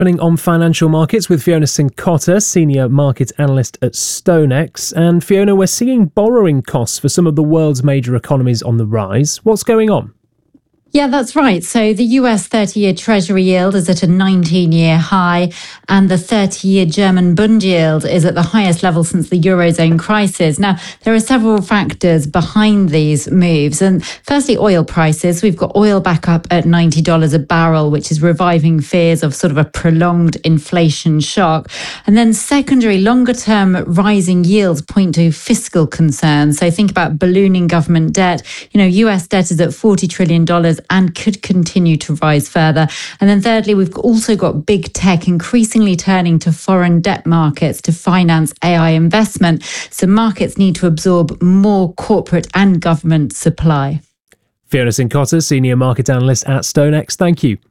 Running on financial markets with Fiona Cincotta, Senior Market Analyst at StoneX. And Fiona, we're seeing borrowing costs for some of the world's major economies on the rise. What's going on? Yeah, that's right. So the US 30-year Treasury yield is at a 19-year high, and the 30-year German Bund yield is at the highest level since the Eurozone crisis. Now, there are several factors behind these moves. And firstly, oil prices. We've got oil back up at $90 a barrel, which is reviving fears of sort of a prolonged inflation shock. And then secondary, longer-term rising yields point to fiscal concerns. So think about ballooning government debt. US debt is at $40 trillion and could continue to rise further. And then thirdly, we've also got big tech increasingly turning to foreign debt markets to finance AI investment. So markets need to absorb more corporate and government supply. Fiona Cincotta, Senior Market Analyst at StoneX. Thank you.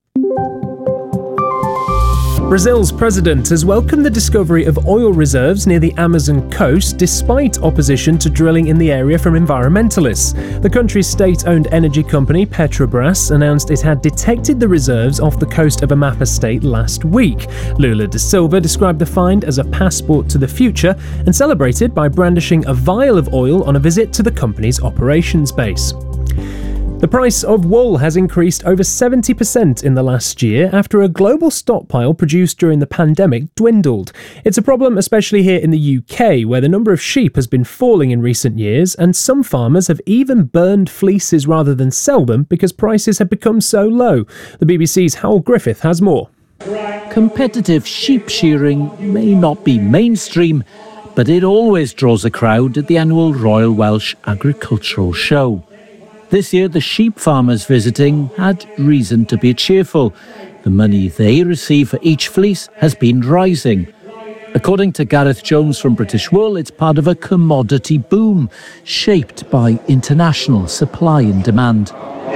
Brazil's president has welcomed the discovery of oil reserves near the Amazon coast despite opposition to drilling in the area from environmentalists. The country's state-owned energy company Petrobras announced it had detected the reserves off the coast of Amapá state last week. Lula da Silva described the find as a passport to the future and celebrated by brandishing a vial of oil on a visit to the company's operations base. The price of wool has increased over 70% in the last year after a global stockpile produced during the pandemic dwindled. It's a problem especially here in the UK, where the number of sheep has been falling in recent years, and some farmers have even burned fleeces rather than sell them because prices have become so low. The BBC's Howell Griffith has more. Competitive sheep shearing may not be mainstream, but it always draws a crowd at the annual Royal Welsh Agricultural Show. This year, the sheep farmers visiting had reason to be cheerful. The money they receive for each fleece has been rising. According to Gareth Jones from British Wool, it's part of a commodity boom shaped by international supply and demand.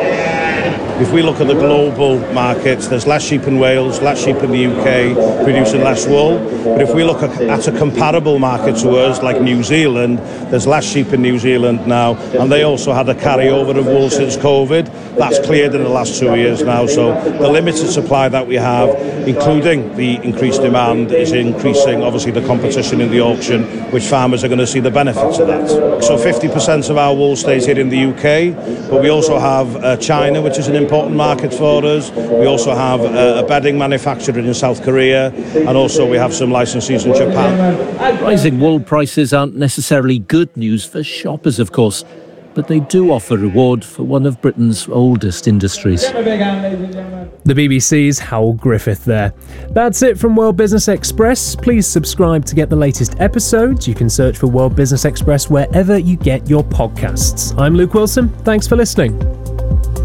If we look at the global markets, there's less sheep in Wales, less sheep in the UK, producing less wool. But if we look at a comparable market to us, like New Zealand, there's less sheep in New Zealand now, and they also had a carryover of wool since COVID. That's cleared in the last 2 years now. So the limited supply that we have, including the increased demand, is increasing, obviously, the competition in the auction, which farmers are going to see the benefits of that. So 50% of our wool stays here in the UK, but we also have China, which is an important market for us. We also have a bedding manufacturer in South Korea, and also we have some licensees in Japan. Rising wool prices aren't necessarily good news for shoppers, of course, but they do offer reward for one of Britain's oldest industries. The BBC's Howell Griffith there. That's it from World Business Express. Please subscribe to get the latest episodes. You can search for World Business Express wherever you get your podcasts. I'm Luke Wilson. Thanks for listening.